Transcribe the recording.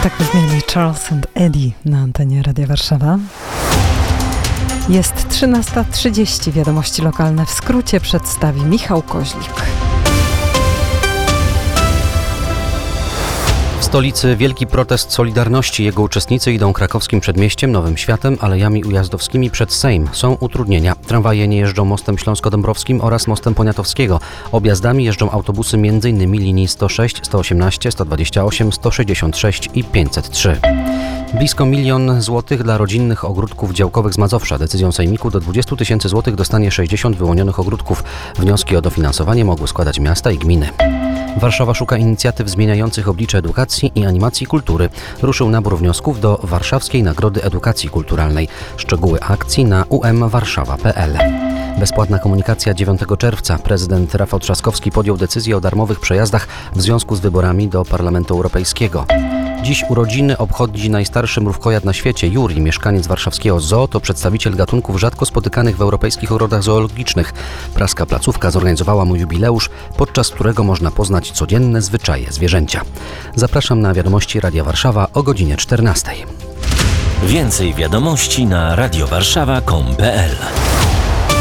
Tak brzmieli Charles and Eddie na antenie Radia Warszawa. Jest 13:30. Wiadomości lokalne w skrócie przedstawi Michał Koźlik. W stolicy wielki protest Solidarności. Jego uczestnicy idą krakowskim przedmieściem, Nowym Światem, alejami ujazdowskimi przed Sejm. Są utrudnienia. Tramwaje nie jeżdżą mostem śląsko-dąbrowskim oraz mostem Poniatowskiego. Objazdami jeżdżą autobusy m.in. linii 106, 118, 128, 166 i 503. Blisko 1 000 000 złotych dla rodzinnych ogródków działkowych z Mazowsza. Decyzją Sejmiku do 20 000 złotych dostanie 60 wyłonionych ogródków. Wnioski o dofinansowanie mogły składać miasta i gminy. Warszawa szuka inicjatyw zmieniających oblicze edukacji i animacji kultury. Ruszył nabór wniosków do Warszawskiej Nagrody Edukacji Kulturalnej. Szczegóły akcji na umwarszawa.pl. Bezpłatna komunikacja 9 czerwca. Prezydent Rafał Trzaskowski podjął decyzję o darmowych przejazdach w związku z wyborami do Parlamentu Europejskiego. Dziś urodziny obchodzi najstarszy mrówkojad na świecie. Juri, mieszkaniec warszawskiego zoo, to przedstawiciel gatunków rzadko spotykanych w europejskich ogrodach zoologicznych. Praska placówka zorganizowała mu jubileusz, podczas którego można poznać codzienne zwyczaje zwierzęcia. Zapraszam na wiadomości Radia Warszawa o godzinie 14. Więcej wiadomości na radiowarszawa.com.pl